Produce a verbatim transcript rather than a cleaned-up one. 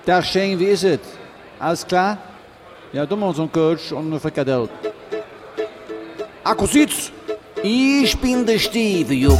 Tag Shane, wie ist es? Alles klar? Ja, du machst einen Coach und eine Frikadelle. Akkusitz! Ich bin der Steve,